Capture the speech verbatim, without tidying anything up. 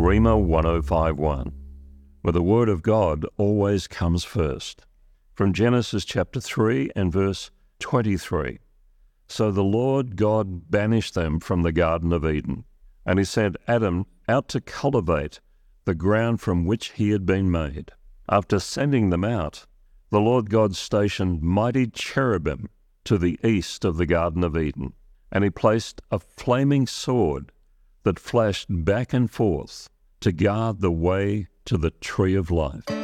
Rhema one oh five one, where the Word of God always comes first. From Genesis chapter three and verse twenty-three. So the Lord God banished them from the Garden of Eden, and he sent Adam out to cultivate the ground from which he had been made. After sending them out, the Lord God stationed mighty cherubim to the east of the Garden of Eden, and he placed a flaming sword that flashed back and forth to guard the way to the tree of life.